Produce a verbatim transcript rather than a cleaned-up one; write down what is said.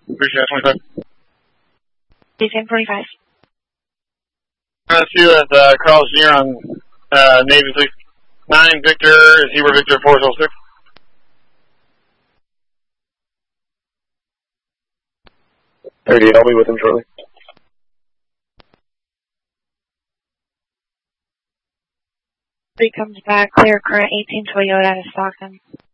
Appreciate it, twenty-five. D ten forty-five. That's you at uh, Carlos Junior on uh, Navy six nine Victor, Zebra Victor four oh six. thirty-eight, I'll be with him shortly. Three comes back, clear current eighteen Toyota out of Stockton.